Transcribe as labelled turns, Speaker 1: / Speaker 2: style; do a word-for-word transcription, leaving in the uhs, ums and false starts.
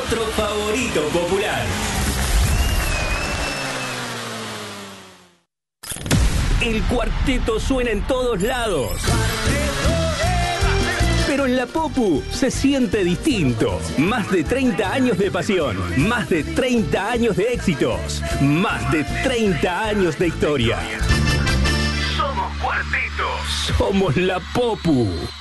Speaker 1: nuestro favorito popular. El cuarteto suena en todos lados. Pero en la Popu se siente distinto. Más de treinta años de pasión, más de treinta años de éxitos, más de treinta años de historia. Somos Cuartetos. Somos la Popu.